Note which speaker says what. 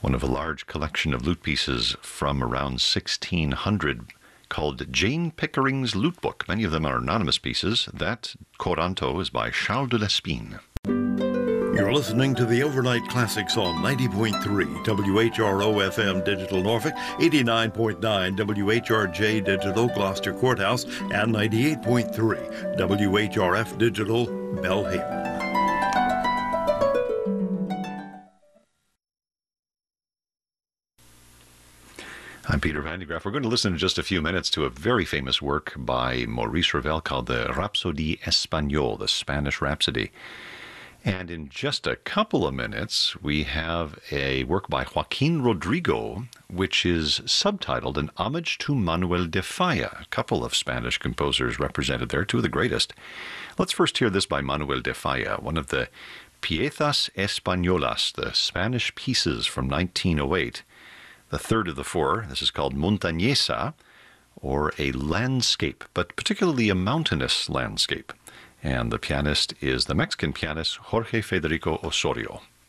Speaker 1: one of a large collection of lute pieces from around 1600 called Jane Pickering's Lute Book. Many of them are anonymous pieces. That Coranto is by Charles de Lespine.
Speaker 2: You're listening to the Overnight Classics on 90.3 WHRO FM Digital Norfolk, 89.9 WHRJ Digital Gloucester Courthouse, and 98.3 WHRF Digital Belhaven.
Speaker 1: I'm Peter Van de Graaff. We're going to listen in just a few minutes to a very famous work by Maurice Ravel called the Rhapsodie Espagnole, the Spanish Rhapsody. And in just a couple of minutes, we have a work by Joaquin Rodrigo, which is subtitled An Homage to Manuel de Falla. A couple of Spanish composers represented there, two of the greatest. Let's first hear this by Manuel de Falla, one of the Piezas Españolas, the Spanish pieces from 1908. The third of the four. This is called Montañesa, or a landscape, but particularly a mountainous landscape. And the pianist is the Mexican pianist Jorge Federico Osorio.